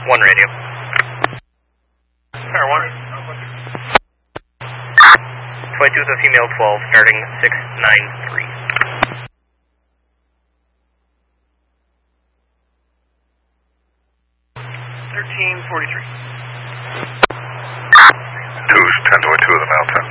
1 radio. Tower 1. 22 with a female 12, starting 693. 1343. 2's 1022 of the mountain.